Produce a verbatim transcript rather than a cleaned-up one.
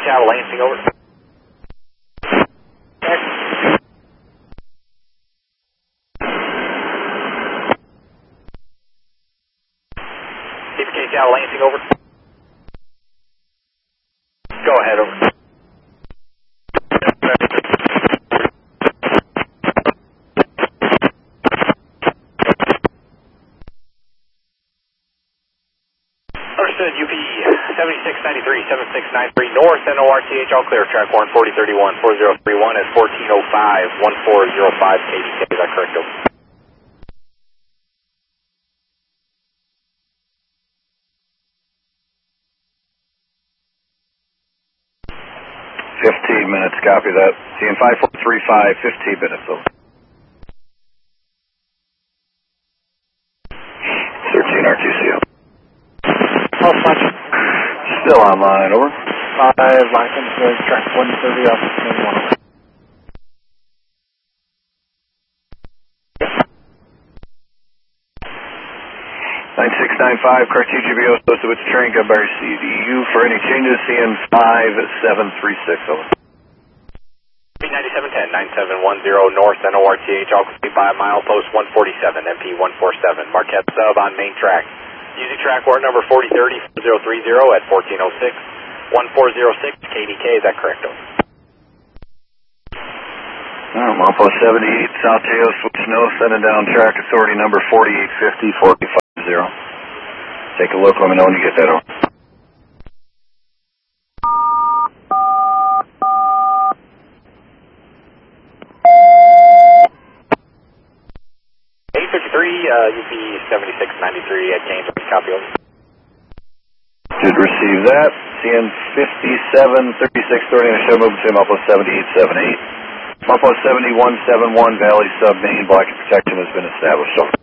Cattle Lansing, over. Steve K Cattle Lansing, over. Go ahead, over. Understood, U P seventy-six ninety-three, seventy-six ninety-three North, N O R T H, all clear, track one forty thirty-one, four zero three one at fourteen oh five, one four zero five K D K, is that correct, over? fifteen minutes, copy that. C N five four three five, fifteen minutes, over. thirteen R T C O. Pulse punch. Still online, over. Five, license, uh, track one thirty off main one. nine six nine five, Cartesia B O, posted with train, got by C D U for any changes, C N five seven three six, over. ninety-seven ten, nine seven one zero North, N O R T H, all complete by mile post one forty-seven, M P one forty-seven, Marquette sub on main track. Using track word number forty thirty, four zero three zero at fourteen oh six, one four zero six K D K, is that correct, over? Oh, Mumpo seventy-eight, South J O, switch no, sending down track authority number forty-eight fifty, forty-five zero. Take a look, let me know when you get that, over. eight fifty-three, uh, U P seventy-six ninety-three at Gaines, copy, over. Did receive that. C N fifty-seven thirty-six thirty, and show move between Mumpo seventy-eight seventy-eight. Mumpo seventy-one seventy-one, Valley sub main block of protection has been established. So